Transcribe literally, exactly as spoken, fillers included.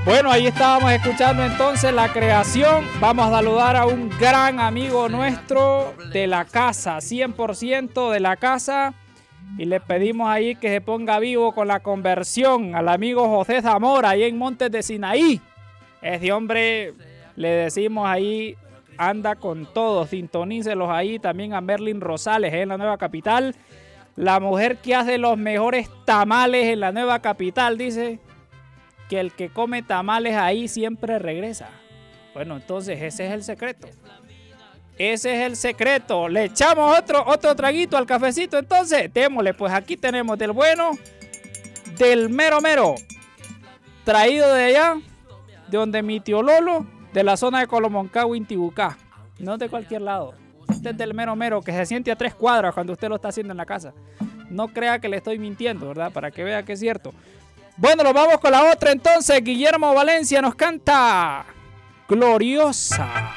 Bueno, ahí estábamos escuchando entonces la creación. Vamos a saludar a un gran amigo nuestro de la casa, cien por ciento de la casa. Y le pedimos ahí que se ponga vivo con la conversión al amigo José Zamora, ahí en Montes de Sinaí. Ese hombre, le decimos ahí, anda con todo. Sintonícelos ahí. También a Merlin Rosales, en la Nueva Capital. La mujer que hace los mejores tamales en la Nueva Capital, dice que el que come tamales ahí siempre regresa. Bueno, entonces ese es el secreto. Ese es el secreto. Le echamos otro, otro traguito al cafecito, entonces démosle. Pues aquí tenemos del bueno, del mero mero, traído de allá, de donde mi tío Lolo, de la zona de Colomoncagua, Intibucá. No de cualquier lado. Este es del mero mero, que se siente a tres cuadras cuando usted lo está haciendo en la casa. No crea que le estoy mintiendo, ¿verdad? Para que vea que es cierto. Bueno, nos vamos con la otra entonces. Guillermo Valencia nos canta Gloriosa.